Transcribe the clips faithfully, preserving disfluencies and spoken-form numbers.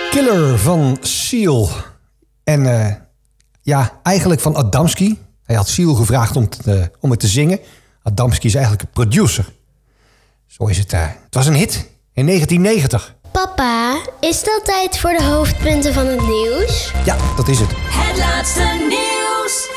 Killer van Seal. En uh, ja, eigenlijk van Adamski. Hij had Seal gevraagd om, te, om het te zingen. Adamski is eigenlijk een producer. Zo is het. Uh, het was een hit in negentien negentig. Papa, is het al tijd voor de hoofdpunten van het nieuws? Ja, dat is het. Het laatste nieuws.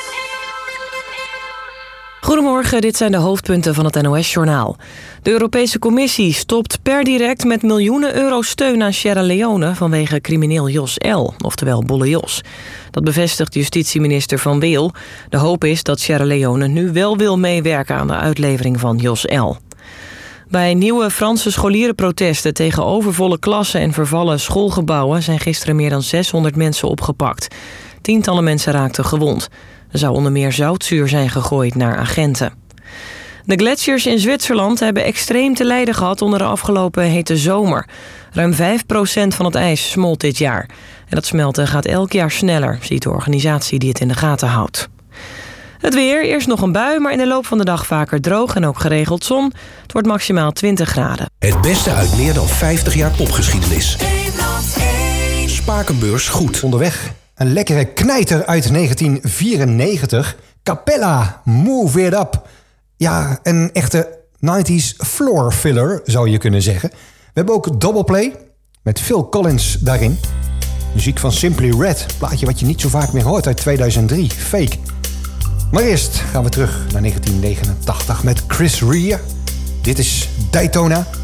Goedemorgen, dit zijn de hoofdpunten van het N O S-journaal. De Europese Commissie stopt per direct met miljoenen euro steun aan Sierra Leone vanwege crimineel Jos L., oftewel Bolle Jos. Dat bevestigt justitieminister Van Weel. De hoop is dat Sierra Leone nu wel wil meewerken aan de uitlevering van Jos L. Bij nieuwe Franse scholierenprotesten tegen overvolle klassen en vervallen schoolgebouwen zijn gisteren meer dan zeshonderd mensen opgepakt. Tientallen mensen raakten gewond. Er zou onder meer zoutzuur zijn gegooid naar agenten. De gletsjers in Zwitserland hebben extreem te lijden gehad onder de afgelopen hete zomer. Ruim vijf procent van het ijs smolt dit jaar. En dat smelten gaat elk jaar sneller, ziet de organisatie die het in de gaten houdt. Het weer, eerst nog een bui, maar in de loop van de dag vaker droog en ook geregeld zon. Het wordt maximaal twintig graden. Het beste uit meer dan vijftig jaar popgeschiedenis. Spakenbeurs goed. Onderweg een lekkere knijter uit negentien vierennegentig. Capella, Move It Up. Ja, een echte nineties floor filler, zou je kunnen zeggen. We hebben ook Double Play met Phil Collins daarin. Muziek van Simply Red, plaatje wat je niet zo vaak meer hoort uit tweeduizend drie, Fake. Maar eerst gaan we terug naar negentien negenentachtig met Chris Rea. Dit is Daytona.